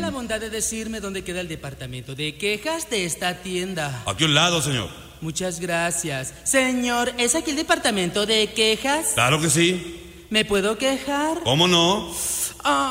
la bondad de decirme dónde queda el departamento de quejas de esta tienda? Aquí a un lado, señor. Muchas gracias. Señor, ¿es aquí el departamento de quejas? Claro que sí. ¿Me puedo quejar? ¿Cómo no? Ah.